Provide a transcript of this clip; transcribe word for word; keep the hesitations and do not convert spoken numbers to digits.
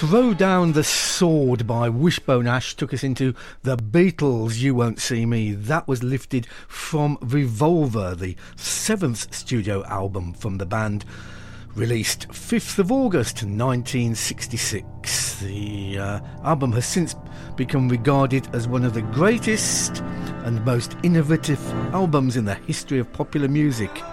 Throw Down the Sword by Wishbone Ash took us into The Beatles' You Won't See Me. That was lifted from Revolver, the seventh studio album from the band, released fifth of August nineteen sixty-six. The uh, album has since become regarded as one of the greatest and most innovative albums in the history of popular music.